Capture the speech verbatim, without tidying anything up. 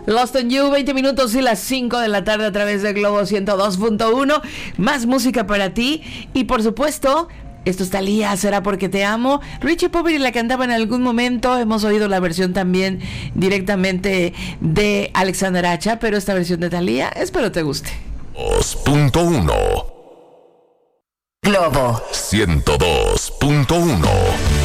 Lost on You, veinte minutos y las cinco de la tarde a través de Globo ciento dos punto uno. Más música para ti. Y por supuesto, esto es Thalía, será porque te amo. Richie Poveri la cantaba en algún momento. Hemos oído la versión también directamente de Alexander Hacha, pero esta versión de Thalía, espero te guste. dos punto uno Globo ciento dos punto uno.